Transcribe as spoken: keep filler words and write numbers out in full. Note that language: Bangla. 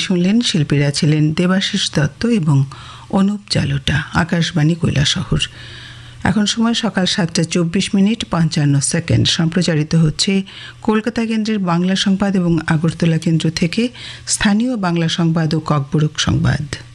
শুনলেন, শিল্পীরা ছিলেন দেবাশিস দত্ত এবং অনুপ জালোটা। আকাশবাণী কৈলাসহর। এখন সময় সকাল সাতটা চব্বিশ মিনিট পঞ্চান্ন সেকেন্ড। সম্প্রচারিত হচ্ছে কলকাতা কেন্দ্রের বাংলা সংবাদ এবং আগরতলা কেন্দ্র থেকে স্থানীয় বাংলা সংবাদ ও ককবরক সংবাদ।